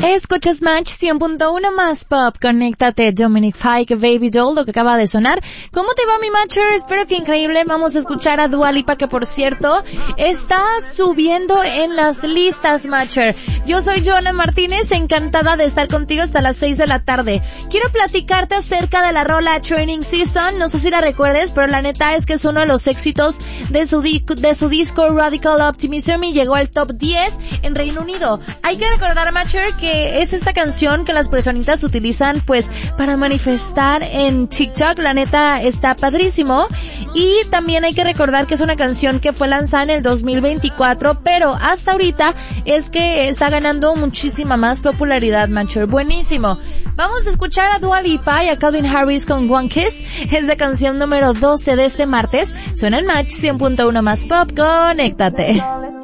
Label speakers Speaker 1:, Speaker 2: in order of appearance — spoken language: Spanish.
Speaker 1: Escuchas Match 100.1 más pop. Conéctate, Dominic Fike, Baby Doll, lo que acaba de sonar. ¿Cómo te va, mi Matcher? Espero que increíble. Vamos a escuchar a Dua Lipa, que por cierto está subiendo en las listas, Matcher. Yo soy Joana Martínez, encantada de estar contigo hasta las 6 de la tarde. Quiero platicarte acerca de la rola Training Season. No sé si la recuerdes, pero la neta es que es uno de los éxitos de su disco Radical Optimism y llegó al top 10 en Reino Unido. Hay que recordar, Matcher, que es esta canción que las personitas utilizan pues para manifestar en TikTok. La neta está padrísimo. Y también hay que recordar que es una canción que fue lanzada en el 2024, pero hasta ahorita es que está ganando muchísima más popularidad, Matcher. Buenísimo. Vamos a escuchar a Dua Lipa y a Calvin Harris con One Kiss. Es la canción número 12 de este martes. Suena en Match 100.1 más pop. Conéctate.